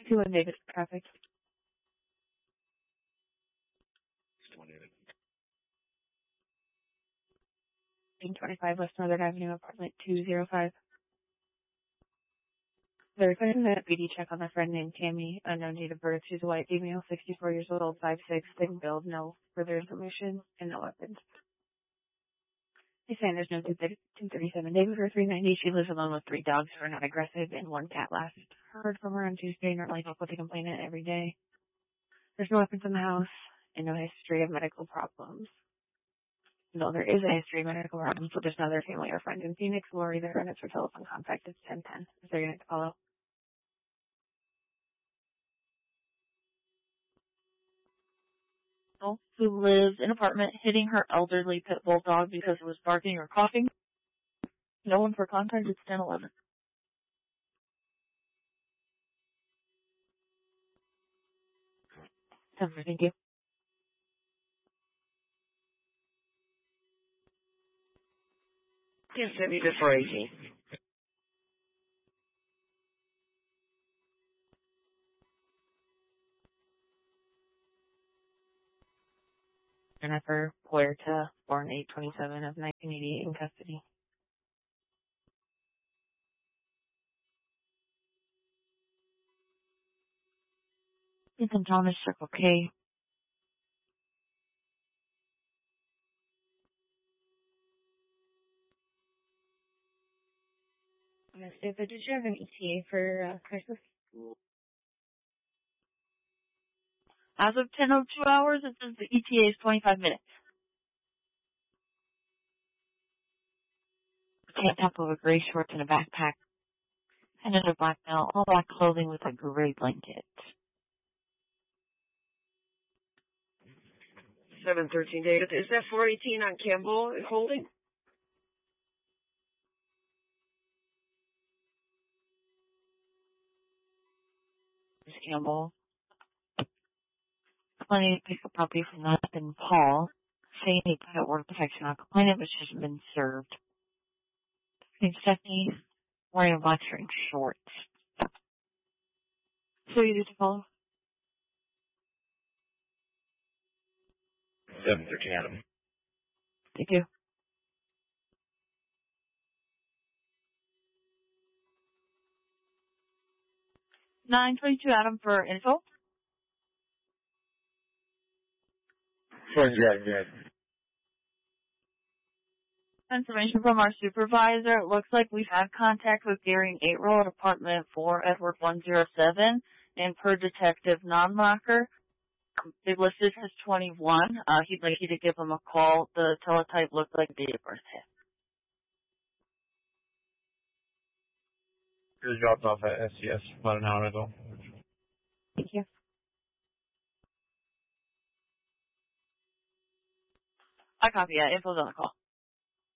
621 David traffic. 25 West Northern Avenue, apartment 205. They're requesting a BD check on a friend named Tammy, unknown date of birth. She's a white female, 64 years old, 5'6", thin build, no further information, and no weapons. They say there's no 237 David for 390. She lives alone with 3 dogs who are not aggressive and 1 cat. Last heard from her on Tuesday. Normally help with the complainant every day. There's no weapons in the house and no history of medical problems. No, there is a history of medical problems, but there's another family or friend in Phoenix. Lori, their minutes for telephone contact is 1010. Is there a unit to follow? Who lives in an apartment hitting her elderly pit bull dog because it was barking or coughing. No one for contact. It's 1011. Thank you. Yes, 7418. Jennifer Puerta, born 8/27 of 1988, in custody. Ethan Thomas, Circle K. Miss David, did you have an ETA for crisis? As of 10:02 hours, it says the ETA is 25 minutes. Tank top over gray shorts and a backpack. And in a black belt, all black clothing with a gray blanket. 713 David. Is that 418 on Campbell holding? Miss Campbell. Planning to pick up puppy from Nathan Paul. Saying he put out word of protection on complainant, which hasn't been served. And Stephanie wearing a black shirt and shorts. So you need to follow? 713 Adam. Thank you. 922 Adam for info. Yeah. Information from our supervisor. It looks like we've had contact with Gary April at apartment 4, Edward 107, and per detective Nonlocker. They listed as 21. He'd like you to give him a call. The teletype looked like date of birth. It was dropped off at SCS about an hour ago. Thank you. I copy that. Info's on the call.